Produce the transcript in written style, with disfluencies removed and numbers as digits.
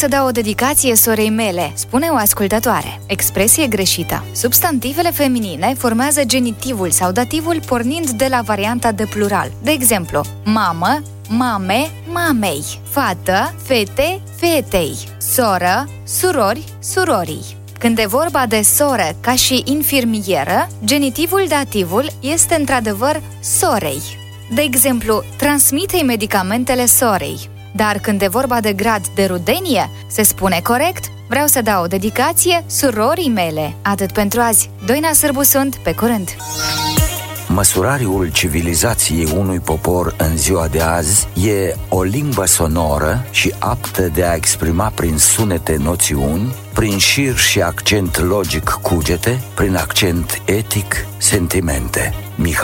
să dau o dedicație sorei mele, spune o ascultătoare. Expresie greșită. Substantivele feminine formează genitivul sau dativul pornind de la varianta de plural. De exemplu, mamă, mame, mamei, fată, fete, fetei, soră, surori, surorii. Când e vorba de soră ca și infirmieră, genitivul dativul este într-adevăr sorei. De exemplu, transmite-i medicamentele sorei. Dar când e vorba de grad de rudenie, se spune corect: vreau să dau o dedicație surorii mele. Atât pentru azi. Doina Sârbu sunt, pe curând! Măsurariul civilizației unui popor în ziua de azi e o limbă sonoră și aptă de a exprima prin sunete noțiuni, prin șir și accent logic cugete, prin accent etic sentimente.